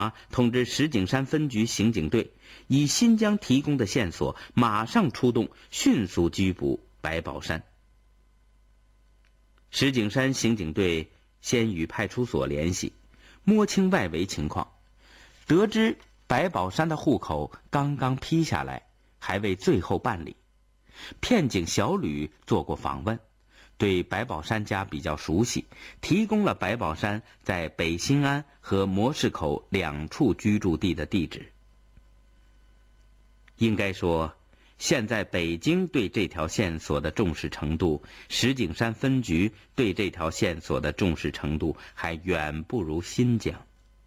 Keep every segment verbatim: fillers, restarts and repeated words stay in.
啊，通知石景山分局刑警队，以新疆提供的线索，马上出动，迅速拘捕白宝山。石景山刑警队先与派出所联系，摸清外围情况，得知白宝山的户口刚刚批下来，还未最后办理。片警小吕做过访问，对白宝山家比较熟悉，提供了白宝山在北新安和模式口两处居住地的地址。应该说，现在北京对这条线索的重视程度，石景山分局对这条线索的重视程度还远不如新疆。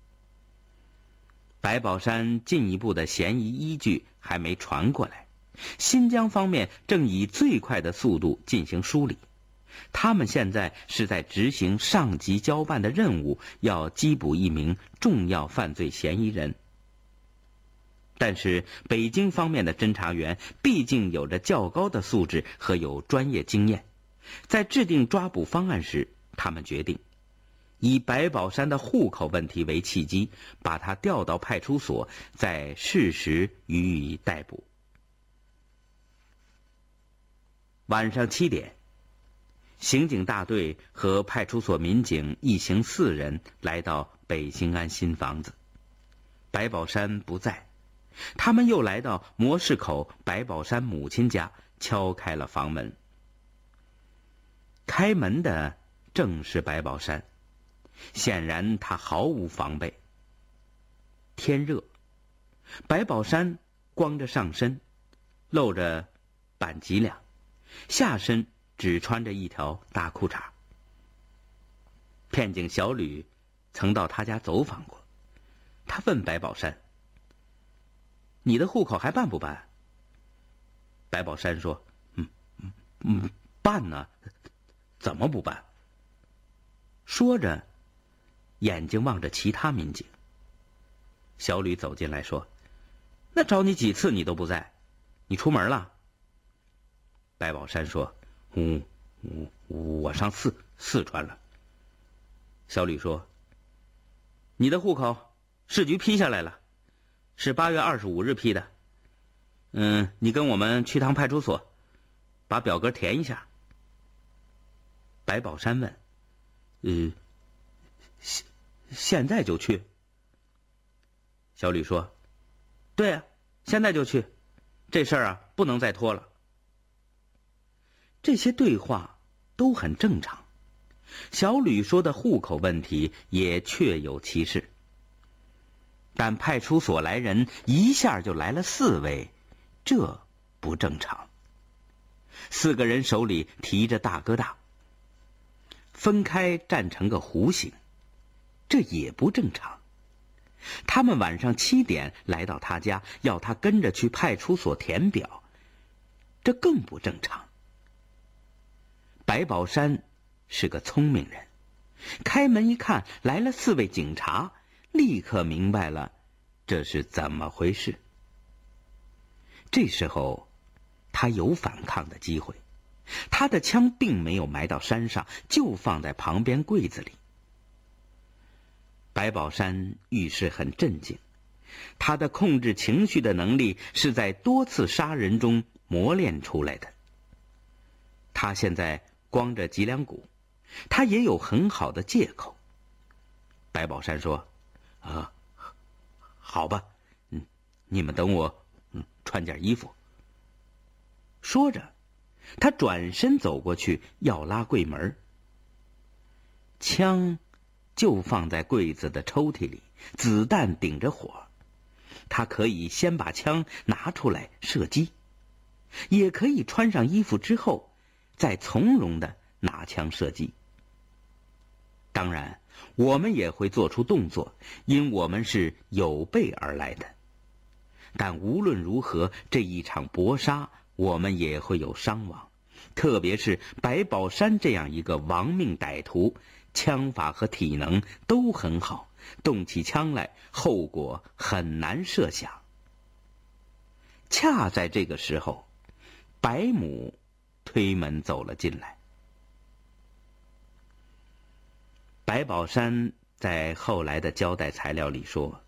白宝山进一步的嫌疑依据还没传过来，新疆方面正以最快的速度进行梳理。他们现在是在执行上级交办的任务，要缉捕一名重要犯罪嫌疑人。但是北京方面的侦查员毕竟有着较高的素质和有专业经验，在制定抓捕方案时，他们决定以白宝山的户口问题为契机，把他调到派出所，再适时予以逮捕。晚上七点，刑警大队和派出所民警一行四人来到北新安新房子。白宝山不在，他们又来到模式口白宝山母亲家，敲开了房门。开门的正是白宝山，显然他毫无防备。天热，白宝山光着上身，露着板脊梁，下身只穿着一条大裤衩。片警小吕曾到他家走访过，他问白宝山：“你的户口还办不办？”白宝山说：“嗯嗯嗯，办呢，怎么不办？”说着，眼睛望着其他民警。小吕走进来说：“那找你几次你都不在，你出门了？”白宝山说：“嗯，我我上四四川了。”小吕说：“你的户口市局批下来了，是八月二十五日批的。嗯，你跟我们去趟派出所，把表格填一下。”白宝山问：“呃，现现在就去？”小吕说：“对呀、啊，现在就去，这事儿啊不能再拖了。”这些对话都很正常，小吕说的户口问题也确有其事。但派出所来人一下就来了四位，这不正常。四个人手里提着大哥大，分开站成个弧形，这也不正常。他们晚上七点来到他家，要他跟着去派出所填表，这更不正常。白宝山是个聪明人，开门一看来了四位警察，立刻明白了这是怎么回事。这时候他有反抗的机会，他的枪并没有埋到山上，就放在旁边柜子里。白宝山遇事很镇静，他的控制情绪的能力是在多次杀人中磨练出来的。他现在光着脊梁骨，他也有很好的借口。白宝山说：“啊，好吧，嗯，你们等我，嗯，穿件衣服。”说着，他转身走过去要拉柜门，枪就放在柜子的抽屉里，子弹顶着火。他可以先把枪拿出来射击，也可以穿上衣服之后再从容地拿枪射击。当然，我们也会做出动作，因我们是有备而来的。但无论如何，这一场搏杀我们也会有伤亡，特别是白宝山这样一个亡命歹徒，枪法和体能都很好，动起枪来后果很难设想。恰在这个时候，白母推门走了进来。白宝山在后来的交代材料里说，